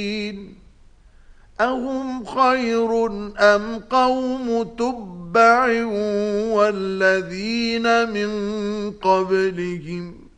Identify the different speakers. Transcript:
Speaker 1: أهم خير أم قوم تبع والذين من قبلهم